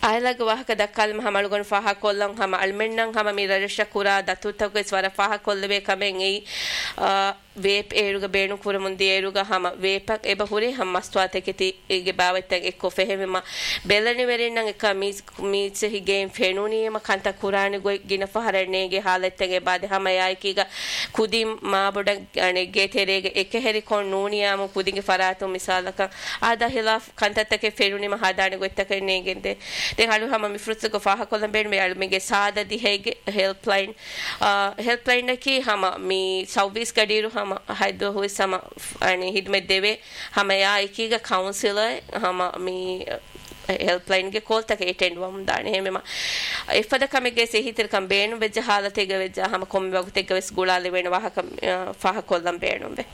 aylaga wahaka dakkal hamalugon faha kollan hama almennan hama mirarasha kura datutawge swara faha kollebe kamen ei वेप एरुगा बेणु कुर मुंदी एरुगा हम वेपक एबा हुरे हम मस्तवाते केति एगे बावत्तन एक्को फेहेमेमा बेलनि वेरिन्नं एक मीच हि गेम फेनुनी एमा कांता कुराने गोय गिन फहरनेगे हालत्तन ए बादे हम यायकीगा कुदी मा बोड अने गेतेरेगे एके हेरि कोन नूनियाम कुदिगे फरातो मिसालक आदा हिलाफ कांततके फेनुनी मा हादाने गोयतक नेगेंदे ते हालु हम मिफ्रुत्स को फाहा कोलन बेण मे अलमेगे सादा दिहेगे हेल्पलाइन की हम मी 24 कडीरु हम हाइदो हुई समा आणि हिदमे देवे हम या एकीगा काउंसिलर हम मी हेल्पलाइन गे कॉल तक अटेंड वम दाने हे मेमा इफदा कमेगे से हितर कम बेनु वेज हालते गे वेज हम कोम वगते गे वेस गुलाले वेन वाह कम फाह कोलम बेनु बे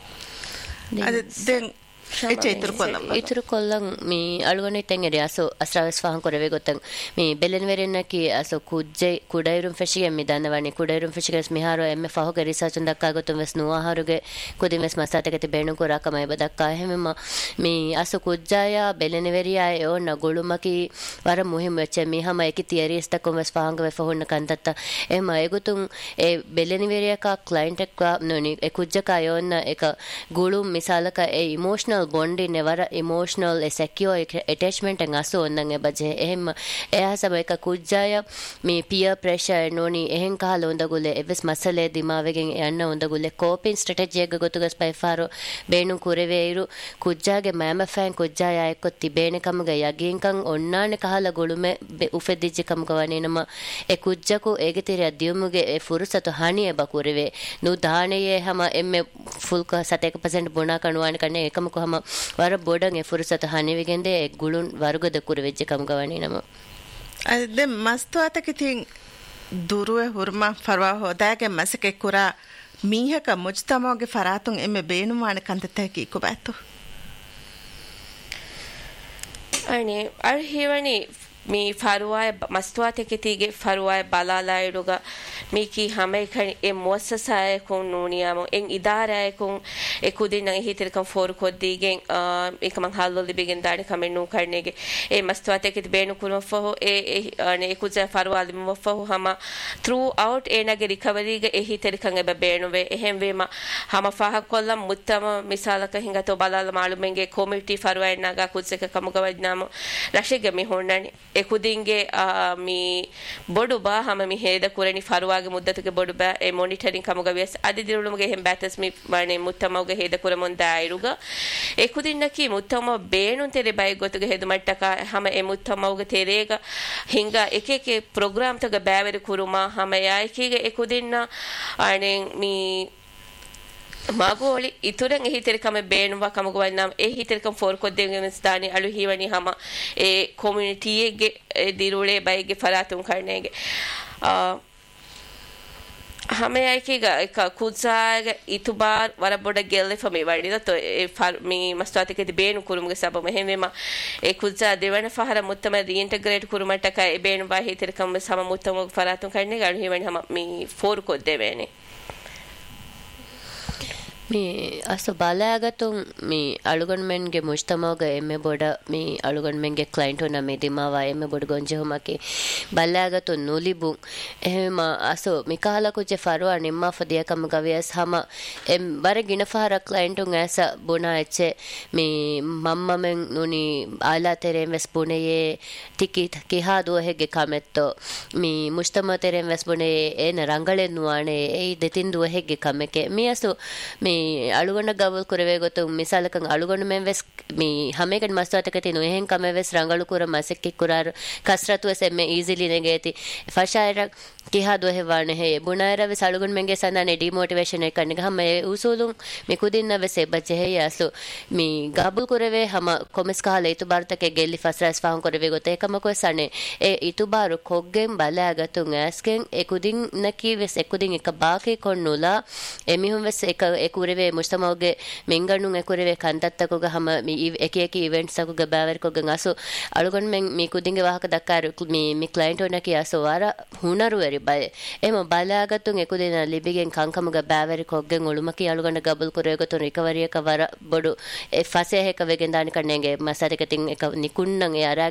den ඉතුරු කොල්ලන් මේ අලුවනේ තෙන් එරිය අසෝ අස්රාවස් ෆහන් කරවේ ගොතන් මේ බෙලෙන් වෙරෙන්න කි අසෝ කුජ්ජේ කුඩයිරුම් ෆෙෂිගෙන් මිදන්නවනි කුඩයිරුම් ෆෙෂිගෙස් මිහාරෝ එම්මෙ ෆහෝගේ රිසර්ච් උන් දක්කා ගොතන් වෙස් නුවාහරුගේ කුදින් වෙස් මසතකෙති බේණු කරා කමයි බදක්කා එහෙමම මේ අසෝ කුජ්ජායා බෙලෙන් වෙරියා ඕන ගොළුමකි වර මුහිම වෙච්ච මිහම එකි තියරිස් දක්කොම් වෙස් ෆහන් ගේ ෆහොන්න කන්තත්ත එහෙම ඒගොතුන් ඒ බෙලෙන් වෙරියා කා ක්ලයන්ට් එක නොනි ඒ කුජ්ජකා යෝන්න එක ගොළුම් මිසාලක ඒ emotional bondi nevara emotional e secure attachment en aso onnan e baje ehem eha sama eka kujjaya me peer pressure noni ehen kahala ondagule eves masale dimavegen yanna ondagule coping strategy එක ගොතුගස් පයිෆාරෝ බේනු කුරවේයිරු කුජ්ජාගේ මෑම fan කුජ්ජායා එක්ක තිබේන කමග යගින්කන් ඔන්නානේ කහලා ගොළුමෙ උෆෙදිච්ච කමග වනේනම ඒ කුජ්ජකු ඒගේ තිර දියුමුගේ ඒ ෆුරුසතු හණිය බකුරවේ නු දානේ හැම එම්මෙ full ක 7% බොනා කණුවාන කන්නේ එකම කොහම වර බොඩන් ඒ ෆුරුසත හණිවිගෙන්දේ ඒ ගුළුන් වර්ගද කුර වෙච්ච කම ගවණේ නම අද මස්තවතක තින් දුරුවේ හුර්මා ෆරවා හොදාගේ මසක කුරා මීහක මුජ්තමෝගේ ෆරාතුන් එමෙ බේනුමාන කන්තතේ කි කොබැතු අනේ අර හිවණි मी फरुआय मस्तवाते केतीगे फरुआय बालालायरुगा मीकी हमें खन ए मुअस्ससाय को नूनियाम एं इदाराय को एकुदिन हितिर कम फोर को दीगे एक मंग हालो लिबिगन दाने कमें नु करनेगे ए मस्तवाते केत बेनु कुनो फहो ए अने एकुजा फरुआल मो फहो हम थ्रू आउट ए नगे रिकवरी गे ए हितिर कंगे बेनु वे एहेम वेमा हम फाह कोल्लम मुत्तम मिसाल का हिंगा तो बालाल मालुमेंगे कम्युनिटी फरुआय नागा कुछ के कम गवजनाम रशेगे मी होननी එකුදින්ගේ මී බොඩු බා හැම මි හේද කුරණි ෆරුවාගේ මුද්දතක බොඩු බා ඒ මොනිටරින් කමුග වියස් අදි දිරුළුමගේ හෙම් බැතස් මි මනේ මුත්තමෝගේ හේද කුර මොන් දායිරුග එකුදින්නකි මුත්තමෝ බේනුන් තෙරේ බයි ගොතුගේ හේද මට්ටක හැම ඒ මුත්තමෝගේ තෙරේග හින්ගා එක එක ප්‍රෝග්‍රෑම් තක බෑවර කුරුමා හැම යයිකීගේ එකුදින්න අනේ මී ಮಾಗೋಳಿ ಇತುರೆಂ ಎಹಿತೆರಿಕಮ ಬೇಣುವ ಕಮಗುವನ್ನಂ ಎಹಿತೆರಿಕಮ ಫೋರ್ ಕೊದ್ದೆಂಗೆ ಸ್ತಾನಿ ಅಳು ಹಿವನಿ ಹಮ ಎ ಕಮ್ಯುನಿಟಿಯೆಗೆ ದಿರುಳೆ ಬೈಗೆ ಫರಾತುಂ ಕರ್ನೆಗೆ हमें आई कि कुजाग इतुबार वाला बोड़ा गेले फमी वाली तो मी मस्ताते के बेनु कुरुमगे सब में हे में एक कुजा देवन फहरा मुत्तम रीइंटीग्रेट कुरुमा टका बेनु बाही तेरकम सम मुत्तम फरातुं करने गाड़ी हिवनी हम मी फोर को देवेने මේ අස බලාගතුන් මේ අලුගන්මෙන්ගේ මුජ්තමාගේ එමෙ බොඩ මේ අලුගන්මෙන්ගේ ක්ලයන්ට් උන මේ දිමාවා එමෙ බොඩ ගොන්ජෙහුමකේ බලාගතුන් නුලිබු එහෙම අස මිකාලා කුජේ ෆරුවා නිම්මා ෆදියකම ගවියස් හම එම් බර ගින ෆහර ක්ලයන්ට් උන් ඇස බොනා එච්චේ මේ මම්මමෙන් නුනි ආලා තෙරෙන් වෙස් බොනේ ටිකි කිහා දුවහෙගේ කමෙත්තෝ මේ මුජ්තමා තෙරෙන් වෙස් බොනේ එන රංගලෙන් නුවානේ ඒ දෙතින් දුවහෙගේ කමකේ මේ අස මේ අලුගොන්න ගවල් කරවේ ගොතු මිසලකන් අලුගොන්න මෙන් වෙස් මේ හැමේකට මස්තවතක තිනු එහෙන් කම වෙස් රංගලු කර මසෙක් කුරාර කස්රතු වෙස් එමෙ ඊසිලි නෙගේති ෆෂායර කිහා දොහෙ වනේ හේ බුනායර වෙස් අලුගොන්න මෙන්ගේ සඳනේ ඩිමෝටිවේෂන් එක කන්නේ හැම උසුලුම් මේ කුදින්න වෙස් බච්චේ හේ යසු මේ ගබුල් කරවේ හැම කොමස් කහල ඊතු බර්තකේ ගෙල්ලි ෆස්රස් ෆහන් කරවේ ගොත එකම කොසනේ ඒ ඊතු බාරු කොග්ගෙන් බලාගතුන් ඇස්කෙන් ඒ කුදින් නකී වෙස් ඒ කුදින් එක බාකේ කොන්නුලා එමිහුම් වෙස් එක කුරවේ මුස්තමෝගේ මෙන්ගණුන් එකුරවේ කන්තත්තකෝග හැම මේ එක එක ඉවෙන්ට්ස් අකුග බෑවරකෝග අසු අලුගොන් මෙන් මේ කුදින්ගේ වාහක දක්කාර මේ ක්ලයන්ට් ඔනකී අසු වාර හුනරු වෙරි බය එම බලාගතුන් එකුදින ලිබිගෙන් කංකමුග බෑවරකෝගෙන් ඔළුමකී අලුගොන් ගබල් කරවේ ගතු රිකවරි එක වර බොඩු ඒ ෆසේ එක වෙගෙන් දාන කන්නේගේ මසරක තින් එක නිකුන්නන් ඒ අරා